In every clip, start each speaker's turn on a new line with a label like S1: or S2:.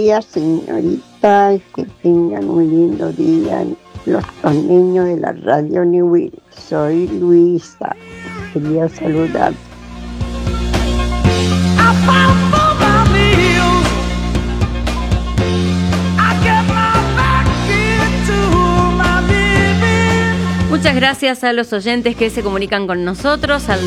S1: Días, señoritas, que tengan un lindo día los niños de la radio New Will. Soy Luisa, quería saludar.
S2: Muchas gracias a los oyentes que se comunican con nosotros al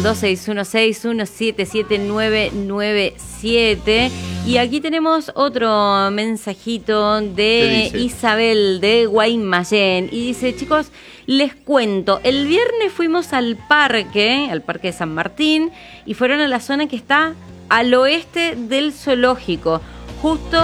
S2: 2616177997. Y aquí tenemos otro mensajito de Isabel de Guaymallén. Y dice, chicos, les cuento, el viernes fuimos al parque de San Martín, y fueron a la zona que está al oeste del zoológico. Justo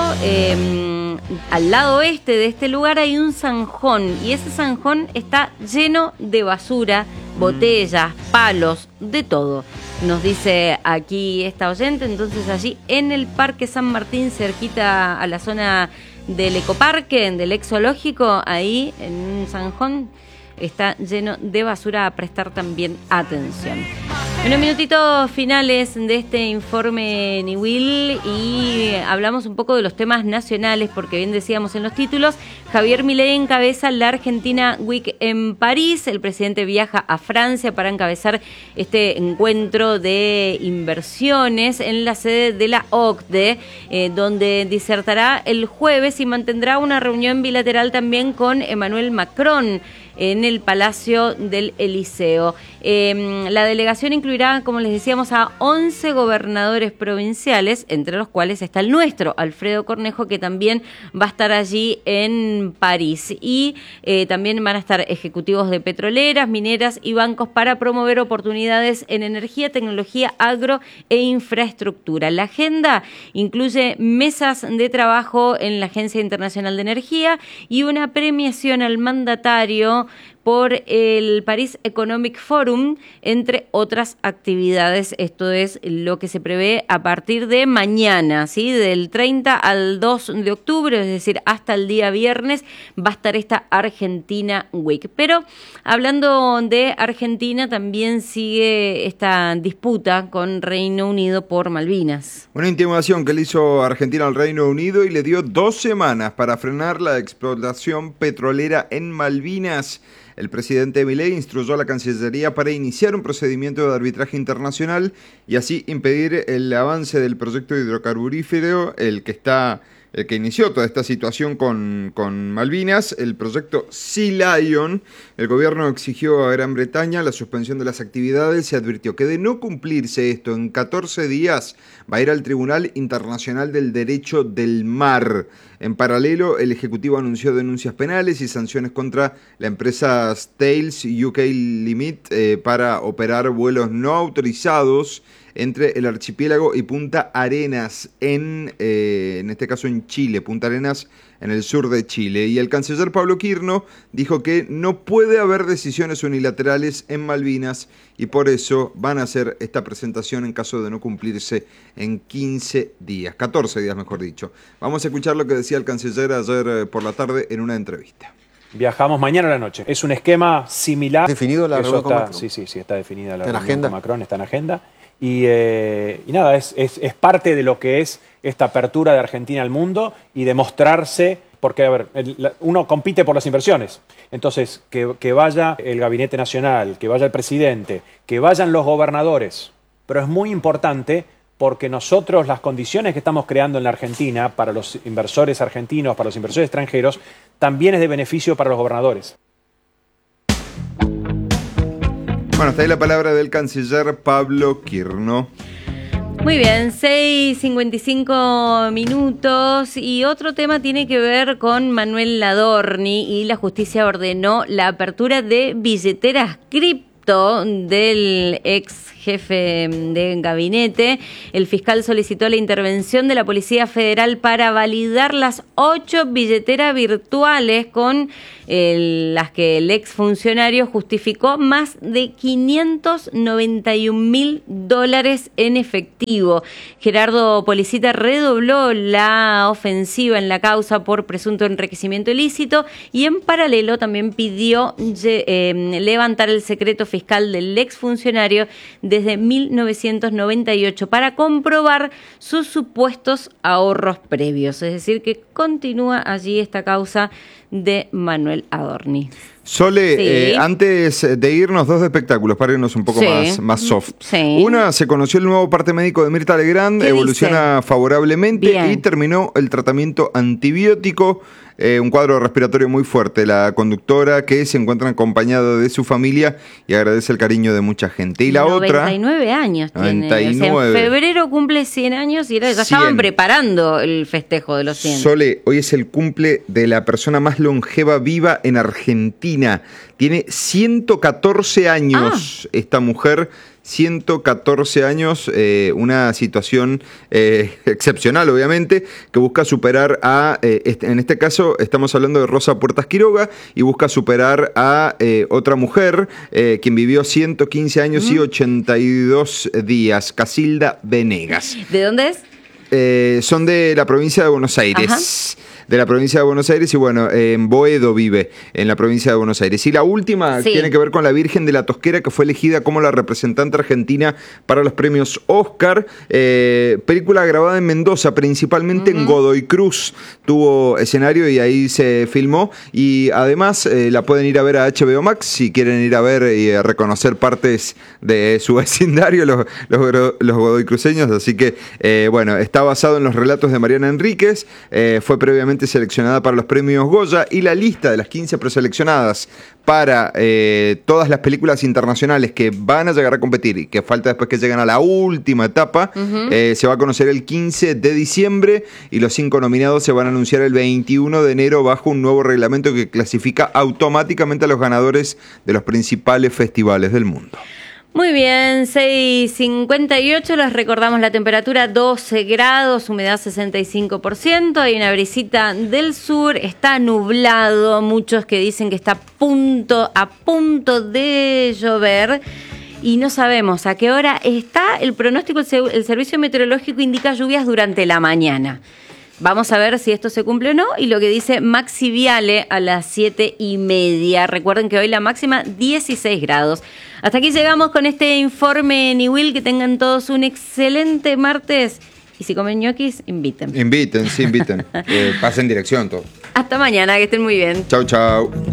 S2: al lado oeste de este lugar hay un zanjón, y ese zanjón está lleno de basura, botellas, palos, de todo. Nos dice aquí esta oyente. Entonces allí en el Parque San Martín, cerquita a la zona del ecoparque, del ex zoológico, ahí en un zanjón está lleno de basura, a prestar también atención. Unos minutitos finales de este informe New Will, y hablamos un poco de los temas nacionales, porque bien decíamos en los títulos, Javier Milei encabeza la Argentina Week en París. El presidente viaja a Francia para encabezar este encuentro de inversiones en la sede de la OCDE, donde disertará el jueves y mantendrá una reunión bilateral también con Emmanuel Macron en el Palacio del Eliseo. La delegación incluirá, como les decíamos, a 11 gobernadores provinciales, entre los cuales está el nuestro, Alfredo Cornejo, que también va a estar allí en París. Y también van a estar ejecutivos de petroleras, mineras y bancos para promover oportunidades en energía, tecnología, agro e infraestructura. La agenda incluye mesas de trabajo en la Agencia Internacional de Energía y una premiación al mandatario por el Paris Economic Forum, entre otras actividades. Esto es lo que se prevé a partir de mañana, ¿sí? Del 30 al 2 de octubre, es decir, hasta el día viernes, va a estar esta Argentina Week. Pero hablando de Argentina, también sigue esta disputa con Reino Unido por Malvinas.
S3: Una intimación que le hizo Argentina al Reino Unido y le dio 2 semanas para frenar la explotación petrolera en Malvinas. El presidente Milei instruyó a la Cancillería para iniciar un procedimiento de arbitraje internacional y así impedir el avance del proyecto hidrocarburífero, el que inició toda esta situación con Malvinas, el proyecto Sea Lion. El gobierno exigió a Gran Bretaña la suspensión de las actividades y advirtió que de no cumplirse esto en 14 días va a ir al Tribunal Internacional del Derecho del Mar. En paralelo, el Ejecutivo anunció denuncias penales y sanciones contra la empresa Thales UK Limited para operar vuelos no autorizados entre el archipiélago y Punta Arenas, en este caso en Chile, Punta Arenas en el sur de Chile. Y el canciller Pablo Quirno dijo que no puede haber decisiones unilaterales en Malvinas y por eso van a hacer esta presentación en caso de no cumplirse en 15 días, 14 días mejor dicho. Vamos a escuchar lo que decía el canciller ayer por la tarde en una entrevista.
S4: Viajamos mañana a la noche. Es un esquema similar.
S5: ¿Definido la reunión con Macron?
S4: Sí, está definida la
S5: reunión
S4: con Macron, está en agenda. Y nada, es parte de lo que es esta apertura de Argentina al mundo y demostrarse, porque a ver, uno compite por las inversiones. Entonces, que vaya el Gabinete Nacional, que vaya el presidente, que vayan los gobernadores. Pero es muy importante porque nosotros las condiciones que estamos creando en la Argentina para los inversores argentinos, para los inversores extranjeros, también es de beneficio para los gobernadores.
S3: Bueno, hasta ahí la palabra del canciller Pablo Quirno.
S2: Muy bien, 6:55 minutos, y otro tema tiene que ver con Manuel Ladorni, y la justicia ordenó la apertura de billeteras cripto del ex jefe de gabinete. El fiscal solicitó la intervención de la Policía Federal para validar las 8 billeteras virtuales con las que el exfuncionario justificó más de $591.000 en efectivo. Gerardo Policita redobló la ofensiva en la causa por presunto enriquecimiento ilícito y en paralelo también pidió levantar el secreto fiscal del exfuncionario desde 1998 para comprobar sus supuestos ahorros previos. Es decir, que continúa allí esta causa de Manuel Adorni.
S3: Sole,
S2: Sí.
S3: Antes de irnos, dos de espectáculos, para irnos un poco
S2: Sí.
S3: más soft.
S2: Sí.
S3: Una, se conoció el nuevo parte médico de Mirta Legrand,
S2: ¿Qué
S3: evoluciona favorablemente
S2: Bien.
S3: y terminó el tratamiento antibiótico. Un cuadro respiratorio muy fuerte. La conductora, que se encuentra acompañada de su familia y agradece el cariño de mucha gente. Y la
S2: 99 años tiene.
S3: 99.
S2: O sea, en febrero cumple 100 años y ya
S3: 100.
S2: estaban preparando el festejo de los 100.
S3: Sole, hoy es el cumple de la persona más longeva viva en Argentina. Tiene 114 años esta mujer. 114 años, una situación excepcional, obviamente, que busca superar a, en este caso estamos hablando de Rosa Puertas Quiroga, y busca superar a otra mujer, quien vivió 115 años y 82 días, Casilda Venegas.
S2: ¿De dónde es?
S3: Son de la provincia de Buenos Aires. Ajá. De la provincia de Buenos Aires, y bueno, en Boedo vive, en la provincia de Buenos Aires. Y la última tiene que ver con la Virgen de la Tosquera, que fue elegida como la representante argentina para los premios Oscar. Película grabada en Mendoza, principalmente en Godoy Cruz. Tuvo escenario y ahí se filmó. Y además la pueden ir a ver a HBO Max si quieren ir a ver y a reconocer partes de su vecindario, los godoycruceños. Así que, bueno, está basado en los relatos de Mariana Enríquez. Fue previamente seleccionada para los premios Goya, y la lista de las 15 preseleccionadas para todas las películas internacionales que van a llegar a competir y que falta después que lleguen a la última etapa, se va a conocer el 15 de diciembre, y los 5 nominados se van a anunciar el 21 de enero bajo un nuevo reglamento que clasifica automáticamente a los ganadores de los principales festivales del mundo.
S2: Muy bien, 6:58, les recordamos la temperatura 12 grados, humedad 65%, hay una brisita del sur, está nublado, muchos que dicen que está a punto de llover, y no sabemos a qué hora está el pronóstico. El servicio meteorológico indica lluvias durante la mañana. Vamos a ver si esto se cumple o no, y lo que dice Maxi Viale a las 7:30. Recuerden que hoy la máxima 16 grados. Hasta aquí llegamos con este informe Niwil. Que tengan todos un excelente martes. Y si comen ñoquis, inviten.
S3: Inviten. Pasen dirección todo.
S2: Hasta mañana, que estén muy bien.
S3: Chau, chau.